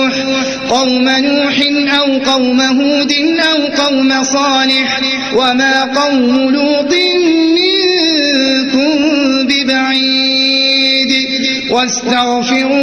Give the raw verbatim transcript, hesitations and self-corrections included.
نوح قوم نوح أو قوم هود أو قوم صالح وما قوم لوط منكم ببعيد واستغفروا